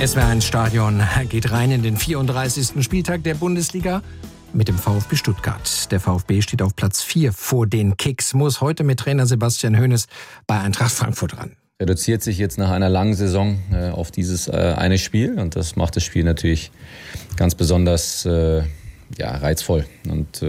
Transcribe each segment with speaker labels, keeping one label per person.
Speaker 1: SWR1 Stadion geht rein in den 34. Spieltag der Bundesliga mit dem VfB Stuttgart. Der VfB steht auf Platz 4 vor den Kicks, muss heute mit Trainer Sebastian Hoeneß bei Eintracht Frankfurt ran.
Speaker 2: Reduziert sich jetzt nach einer langen Saison auf dieses eine Spiel und das macht das Spiel natürlich ganz besonders reizvoll. Und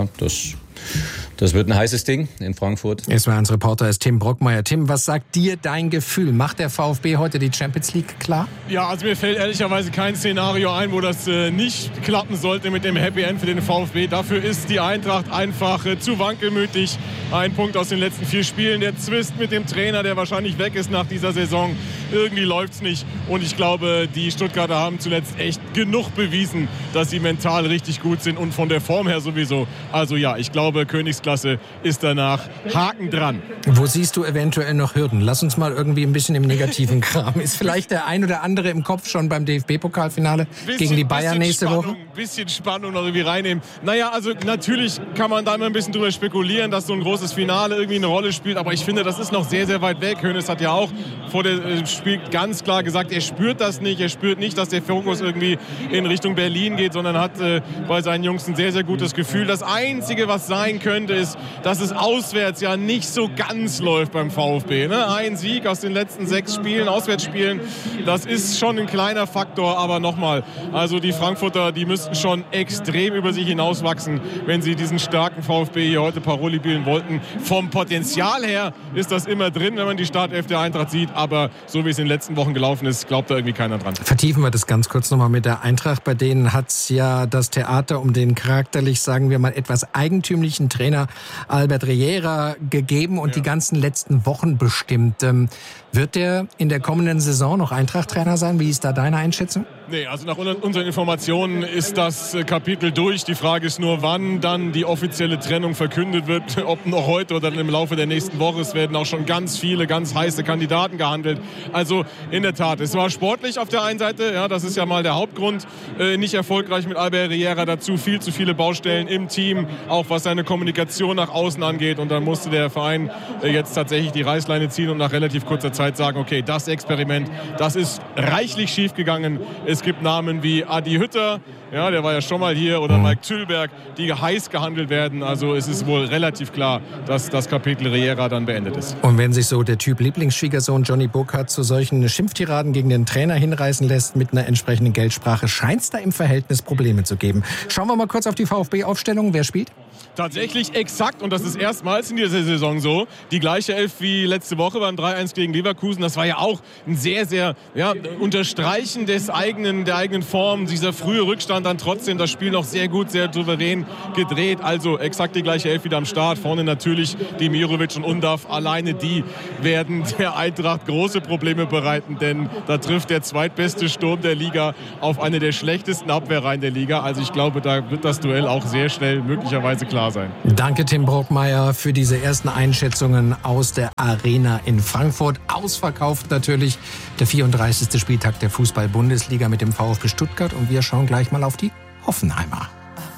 Speaker 2: das wird ein heißes Ding in Frankfurt.
Speaker 1: SWR1 Reporter ist Tim Brockmeier. Tim, was sagt dir dein Gefühl? Macht der VfB heute die Champions League klar?
Speaker 3: Ja, also mir fällt ehrlicherweise kein Szenario ein, wo das nicht klappen sollte mit dem Happy End für den VfB. Dafür ist die Eintracht einfach zu wankelmütig. Ein Punkt aus den letzten 4 Spielen. Der Zwist mit dem Trainer, der wahrscheinlich weg ist nach dieser Saison. Irgendwie läuft's nicht. Und ich glaube, die Stuttgarter haben zuletzt echt genug bewiesen, dass sie mental richtig gut sind und von der Form her sowieso. Also ja, ich glaube, Königsklasse ist danach Haken dran.
Speaker 1: Wo siehst du eventuell noch Hürden? Lass uns mal irgendwie ein bisschen im negativen Kram. Ist vielleicht der ein oder andere im Kopf schon beim DFB-Pokalfinale gegen die Bayern nächste Woche?
Speaker 3: Bisschen Spannung noch irgendwie reinnehmen. Naja, also natürlich kann man da immer ein bisschen drüber spekulieren, dass so ein großes Finale irgendwie eine Rolle spielt. Aber ich finde, das ist noch sehr, sehr weit weg. Hoeneß hat ja auch vor dem Spiel ganz klar gesagt, er spürt das nicht. Er spürt nicht, dass der Fokus irgendwie in Richtung Berlin geht, sondern hat bei seinen Jungs ein sehr, sehr gutes Gefühl. Das Einzige, was sein könnte, ist, dass es auswärts ja nicht so ganz läuft beim VfB. Ne? Ein Sieg aus den letzten 6 Spielen, Auswärtsspielen, das ist schon ein kleiner Faktor. Aber nochmal, also die Frankfurter, die müssten schon extrem über sich hinauswachsen, wenn sie diesen starken VfB hier heute Paroli spielen wollten. Vom Potenzial her ist das immer drin, wenn man die Startelf der Eintracht sieht. Aber so wie es in den letzten Wochen gelaufen ist, glaubt da irgendwie keiner dran.
Speaker 1: Vertiefen wir das ganz kurz nochmal mit der Eintracht. Bei denen hat es ja das Theater um den charakterlich, sagen wir mal, etwas eigentümlichen Trainer Albert Riera gegeben und die ganzen letzten Wochen bestimmt. Wird der in der kommenden Saison noch Eintracht-Trainer sein? Wie ist da deine Einschätzung?
Speaker 3: Nee, also nach unseren Informationen ist das Kapitel durch. Die Frage ist nur, wann dann die offizielle Trennung verkündet wird, ob noch heute oder dann im Laufe der nächsten Woche. Es werden auch schon ganz viele, ganz heiße Kandidaten gehandelt. Also in der Tat, es war sportlich auf der einen Seite, ja, das ist ja mal der Hauptgrund, nicht erfolgreich mit Albert Riera, dazu viel zu viele Baustellen im Team, auch was seine Kommunikation nach außen angeht. Und dann musste der Verein jetzt tatsächlich die Reißleine ziehen und nach relativ kurzer Zeit sagen, okay, das Experiment, das ist reichlich schief gegangen. Es gibt Namen wie Adi Hütter, ja, der war ja schon mal hier, oder Mike Tüllberg, die heiß gehandelt werden. Also es ist wohl relativ klar, dass das Kapitel Riera dann beendet ist.
Speaker 1: Und wenn sich so der Typ Lieblingsschwiegersohn Johnny Burkhardt zu solchen Schimpftiraden gegen den Trainer hinreißen lässt mit einer entsprechenden Geldsprache, scheint es da im Verhältnis Probleme zu geben. Schauen wir mal kurz auf die VfB-Aufstellung. Wer spielt?
Speaker 3: Tatsächlich exakt, und das ist erstmals in dieser Saison so, die gleiche Elf wie letzte Woche beim 3-1 gegen Leverkusen. Das war ja auch ein sehr, sehr Unterstreichen der eigenen Form. Dieser frühe Rückstand, dann trotzdem das Spiel noch sehr gut, sehr souverän gedreht. Also exakt die gleiche Elf wieder am Start. Vorne natürlich Demirovic und Undav. Alleine die werden der Eintracht große Probleme bereiten, denn da trifft der zweitbeste Sturm der Liga auf eine der schlechtesten Abwehrreihen der Liga. Also ich glaube, da wird das Duell auch sehr schnell möglicherweise klar sein.
Speaker 1: Danke, Tim Brockmeier, für diese ersten Einschätzungen aus der Arena in Frankfurt. Ausverkauft natürlich der 34. Spieltag der Fußball-Bundesliga mit dem VfB Stuttgart. Und wir schauen gleich mal auf die Hoffenheimer.